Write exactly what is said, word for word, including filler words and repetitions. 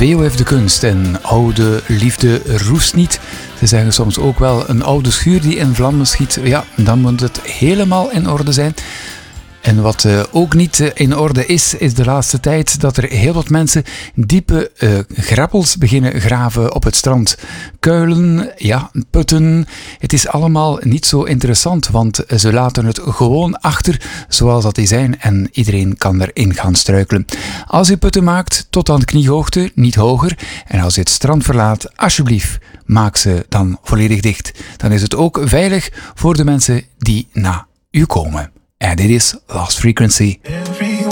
Veel heeft de kunst en oude liefde roest niet. Ze zeggen soms ook wel een oude schuur die in vlammen schiet. Ja, dan moet het helemaal in orde zijn. En wat uh, ook niet uh, in orde is, is de laatste tijd dat er heel wat mensen diepe uh, grappels beginnen graven op het strand. Kuilen, ja, putten. Het is allemaal niet zo interessant, want ze laten het gewoon achter zoals dat die zijn en iedereen kan erin gaan struikelen. Als je putten maakt, tot aan de kniehoogte, niet hoger. En als je het strand verlaat, alsjeblieft, maak ze dan volledig dicht. Dan is het ook veilig voor de mensen die na u komen. En dit is Lost Frequency. Everyone